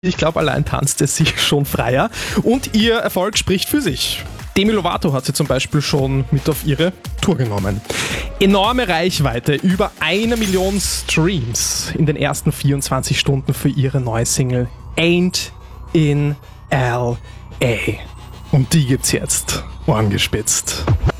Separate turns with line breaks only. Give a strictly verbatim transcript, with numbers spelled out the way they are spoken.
Ich glaube, allein tanzt es sich schon freier und ihr Erfolg spricht für sich. Demi Lovato hat sie zum Beispiel schon mit auf ihre Tour genommen. Enorme Reichweite, über eine Million Streams in den ersten vierundzwanzig Stunden für ihre neue Single Ain't in L A. Und die gibt's jetzt, Ohren gespitzt.